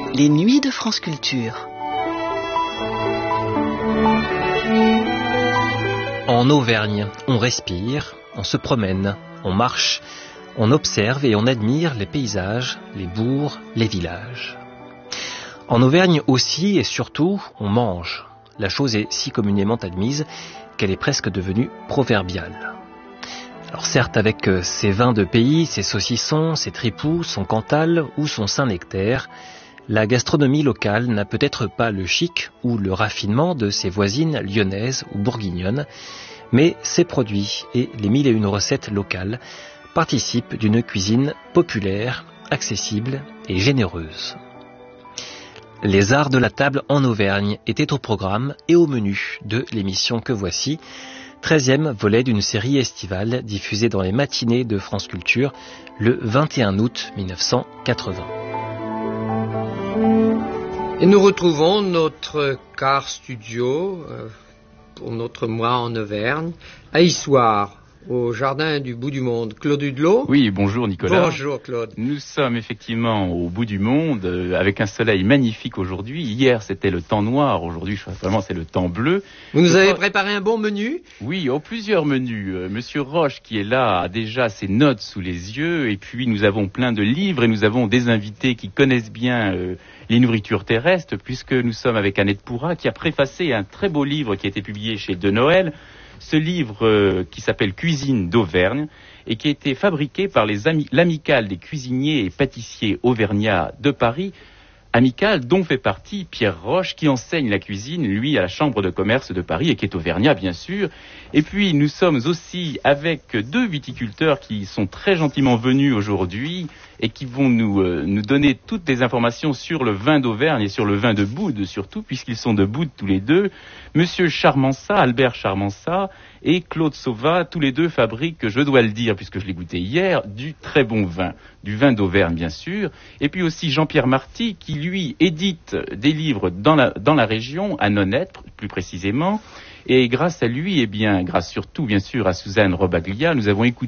Les nuits de France Culture. En Auvergne, on respire, on se promène, on marche, on observe et on admire les paysages, les bourgs, les villages. En Auvergne aussi et surtout, on mange. La chose est si communément admise qu'elle est presque devenue proverbiale. Alors certes, avec ses vins de pays, ses saucissons, ses tripous, son Cantal ou son Saint-Nectaire, la gastronomie locale n'a peut-être pas le chic ou le raffinement de ses voisines lyonnaises ou bourguignonnes, mais ses produits et les 1001 recettes locales participent d'une cuisine populaire, accessible et généreuse. Les arts de la table en Auvergne étaient au programme et au menu de l'émission que voici, 13e volet d'une série estivale diffusée dans les matinées de France Culture le 21 août 1980. Et nous retrouvons notre car studio pour notre mois en Auvergne, à Issoire, au jardin du bout du monde. Claude Hudelot. Oui, bonjour Nicolas. Bonjour Claude. Nous sommes effectivement au bout du monde, avec un soleil magnifique aujourd'hui. Hier c'était le temps noir, aujourd'hui vraiment c'est le temps bleu. Vous nous avez préparé un bon menu ? Oui, plusieurs menus. Monsieur Roche qui est là a déjà ses notes sous les yeux, et puis nous avons plein de livres et nous avons des invités qui connaissent bien les nourritures terrestres, puisque nous sommes avec Annette Pourra qui a préfacé un très beau livre qui a été publié chez De Noël. Ce livre qui s'appelle Cuisine d'Auvergne et qui a été fabriqué par l'Amicale des cuisiniers et pâtissiers auvergnats de Paris, amicale dont fait partie Pierre Roche qui enseigne la cuisine, lui, à la Chambre de commerce de Paris et qui est auvergnat, bien sûr. Et puis, nous sommes aussi avec deux viticulteurs qui sont très gentiment venus aujourd'hui et qui vont nous donner toutes les informations sur le vin d'Auvergne et sur le vin de Boudes, surtout, puisqu'ils sont de Boudes tous les deux. Monsieur Charmansa, Albert Charmansa et Claude Sauvat, tous les deux fabriquent, je dois le dire, puisque je l'ai goûté hier, du très bon vin. Du vin d'Auvergne, bien sûr. Et puis aussi Jean-Pierre Marty, qui, lui, édite des livres dans la région, à Nonette, plus précisément. Et grâce à lui, grâce surtout, bien sûr, à Suzanne Robaglia, nous avons écouté